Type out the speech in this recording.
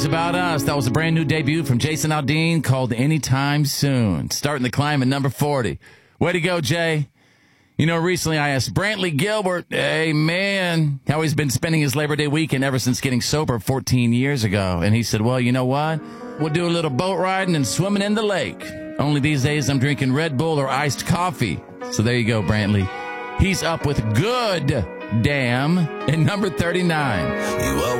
About Us. That was a brand new debut from Jason Aldean called Anytime Soon. Starting the climb at number 40. Way to go, Jay. You know, recently I asked Brantley Gilbert, hey, man, how he's been spending his Labor Day weekend ever since getting sober 14 years ago. And he said, well, you know what? We'll do a little boat riding and swimming in the lake. Only these days I'm drinking Red Bull or iced coffee. So there you go, Brantley. He's up with Good Damn at number 39.